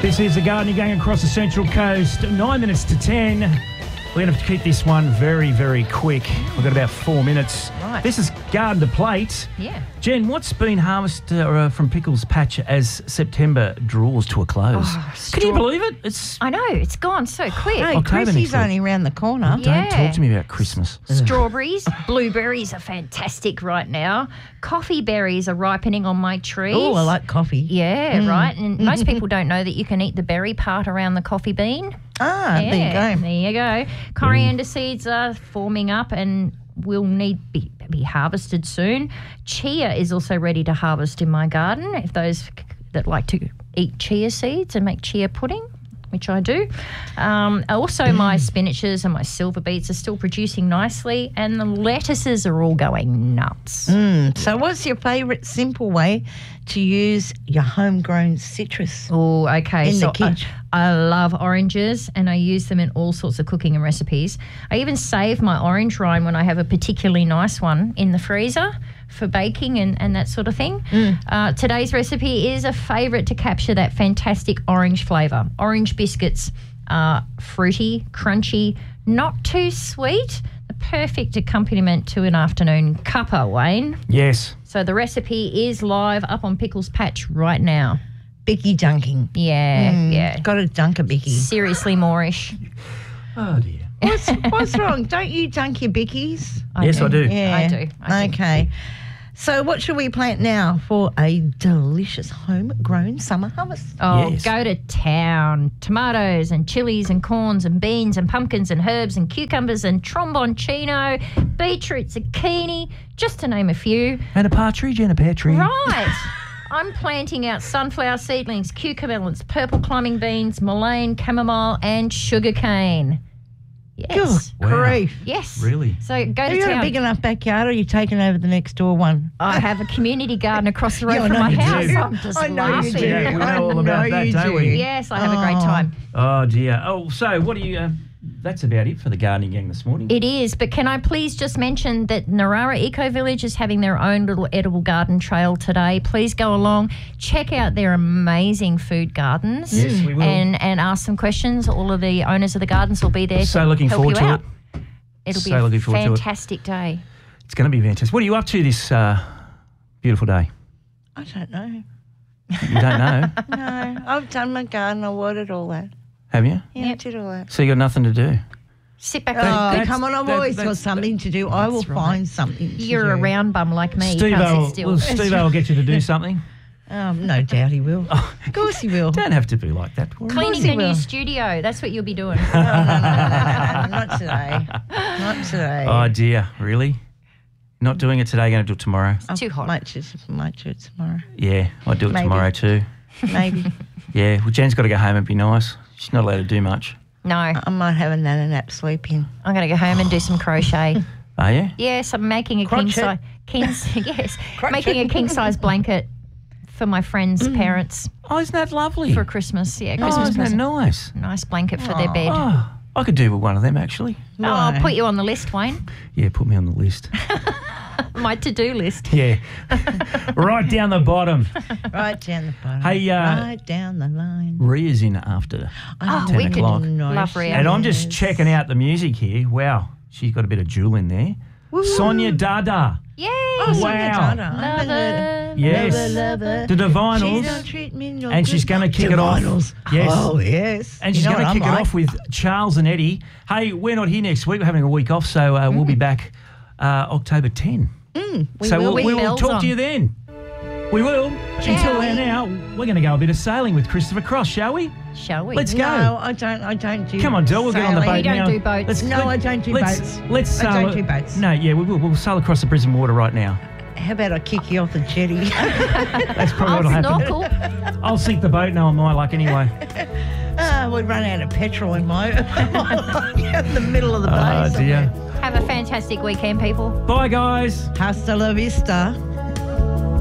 This is the Gardening Gang across the Central Coast. 9 minutes to 10. We're going to have to keep this one very, very quick. We've got about 4 minutes. Right. This is Garden to Plate. Yeah. Jen, what's been harvested from Pickles Patch as September draws to a close? Can you believe it? I know, it's gone so quick. Hey, October next Chrissy's week. only around the corner. Yeah. Don't talk to me about Christmas. Strawberries, blueberries are fantastic right now. Coffee berries are ripening on my trees. Oh, I like coffee. Yeah, right. And most people don't know that you can eat the berry part around the coffee bean. Ah, there you go. There you go. Coriander seeds are forming up and will need be harvested soon. Chia is also ready to harvest in my garden. If those that like to eat chia seeds and make chia pudding, which I do. Also, my spinaches and my silver beets are still producing nicely, and the lettuces are all going nuts. So what's your favourite simple way to use your homegrown citrus? Oh, okay. In the So kitchen. I love oranges and I use them in all sorts of cooking and recipes. I even save my orange rind when I have a particularly nice one in the freezer for baking and that sort of thing. Today's recipe is a favourite to capture that fantastic orange flavour. Orange biscuits are fruity, crunchy, not too sweet. The perfect accompaniment to an afternoon cuppa, Wayne. Yes. So the recipe is live up on Pickles Patch right now. Bicky dunking. Yeah. Got to dunk a bicky. Seriously Moorish. Oh, dear. What's wrong? Don't you dunk your bickies? Yes, I do. Yeah. I do. Okay. So what should we plant now for a delicious homegrown summer harvest? Oh, Yes. go to town. Tomatoes and chilies and corns and beans and pumpkins and herbs and cucumbers and tromboncino, beetroot, zucchini, just to name a few. And a partridge and a pear tree. Right. I'm planting out sunflower seedlings, cucamelons, purple climbing beans, mullein, chamomile and sugarcane. Yes. Wow. Grief. Yes. Really? So go Have to you got town. a big enough backyard or are you taking over the next door one? I have a community garden across the road Yeah, I from know my you house. do. I'm just I know you laughing. do. Yeah, we know all about I know that, you don't do. we? Yes, I have a great time. Oh, dear. Oh, so what do you... that's about it for the Gardening Gang this morning. It is, but can I please just mention that Narara Eco Village is having their own little edible garden trail today. Please go along, check out their amazing food gardens. Yes, we will. And ask some questions. All of the owners of the gardens will be there So to looking help forward you to out. it. It'll So be looking a forward to it. fantastic day. It's going to be fantastic. What are you up to this beautiful day? I don't know. You don't know, No, I've done my garden. I watered all that. have you? Yeah, I Yep. did all that. So you got nothing to do? Sit back. Oh, Good. come on, I've always got something to do. I will find something to You're a do. round bum like me. You Steve-O can't sit still. will get you to do something. No doubt he will. Of course he will. Don't have to be like that. Warren. Cleaning he the new will. studio. That's what you'll be doing. No, not today. Not today. Oh, dear. Really? Not doing it today, going to do it tomorrow? Too hot. Might do it tomorrow. Yeah, I'll do it Maybe. tomorrow too. Maybe. Yeah, well, Jen's got to go home and be nice. She's not allowed to do much. No, I might have a nana nap sleep in. I'm going to go home and do some crochet. Are you? Yes, I'm making a Crochet. making a king size blanket for my friend's parents Oh, isn't that lovely? for Christmas. Yeah, Oh, Christmas isn't that present. nice? Nice blanket for their bed. Oh, I could do with one of them, actually. Oh, I'll put you on the list, Wayne. Yeah, put me on the list. My to-do list. Yeah. Right down the bottom. Right down the bottom. Hey, right down the line. Ria's in after. Oh, 10 wicked. o'clock. Love Ria. And I'm just checking out the music here. Wow, she's got a bit of jewel in there. Sonia Dada. Yay! Oh, Sonia Wow. Dada. I Love haven't heard it. Yes. Love her. The She Divinals. don't treat me no And good. she's going to kick it off. Divinals. Yes. Oh, yes. And You she's know going what to kick I'm it like. off with Charles and Eddie. Hey, we're not here next week. We're having a week off, so we'll be back October 10. So will. we will Bells talk on. to you then. We will. Until we? then now, we're going to go a bit of sailing with Christopher Cross, shall we? Shall we? Let's go. No, I don't do Come on, Del, we'll get on the boat sailing. We don't now. do boats. No, I don't do boats. Let's sail. I don't do boats. No, yeah, we will. We'll sail across the Brisbane water right now. How about I kick you off the jetty? That's probably I'll what'll happen. snorkel. I'll sink the boat, no, on my luck anyway. We'd run out of petrol in my in the middle of the bay. Oh, dear. Have a fantastic weekend, people. Bye, guys. Hasta la vista.